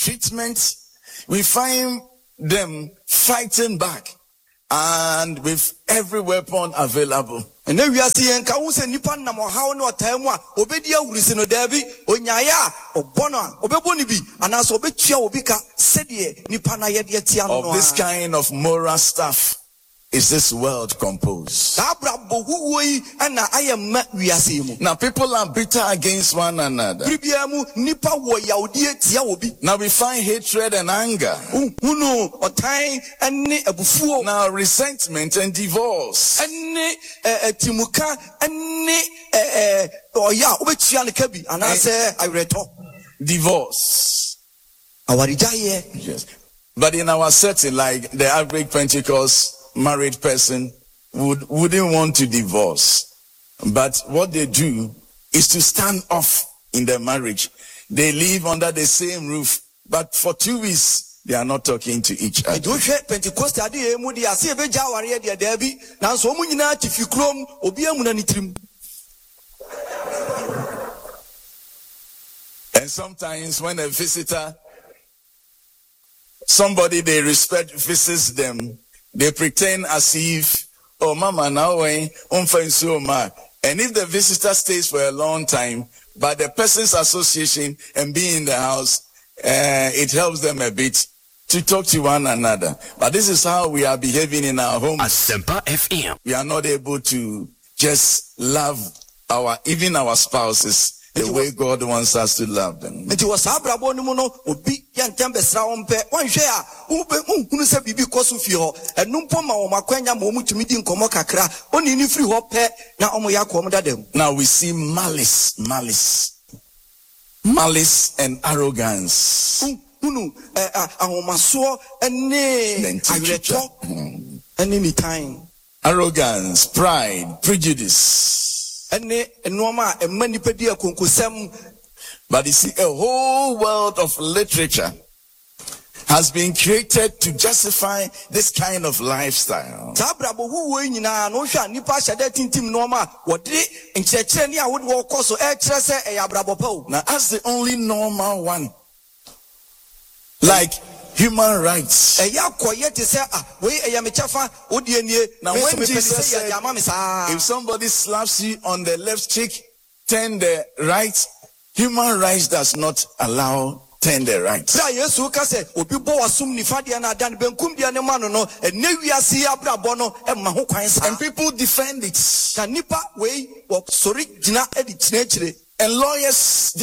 treatment. We find them fighting back and with every weapon available. And then we are seeing Kawusa Nipan Namo how no time Obedia Urisino Devi, Onyaya, Obona, Obebonibi, and as Obechia Obika, Sedie, Nipana Yetiano. Of this kind of moral stuff is this world composed. Now people are bitter against one another. Now we find hatred and anger. Now resentment and divorce. Divorce. Yes. But in our setting, like the average Pentecost married person wouldn't want to divorce. But what they do is to stand off in their marriage. They live under the same roof, but for 2 weeks they are not talking to each other. And sometimes when a visitor, somebody they respect visits them, they pretend as if, oh, mama, now and if the visitor stays for a long time, but the person's association and being in the house, it helps them a bit to talk to one another. But this is how we are behaving in our home. Asempa FM. We are not able to just love even our spouses the way God wants us to love them. It was Abrabo Numono, Obi Yantambes Raumpe, one share, who said Bibi Kosufio, and Numpoma or Maquena Momu to meeting Komokakra, only in free hope, now Omoyakomodadem. Now we see malice and arrogance. Ahomaso and any time. Arrogance, pride, prejudice. But you see, a whole world of literature has been created to justify this kind of lifestyle. Now, as the only normal one, like human rights. Now, when Jesus said, if somebody slaps you on the left cheek, turn the right, human rights does not allow turn the right. And people defend it. And lawyers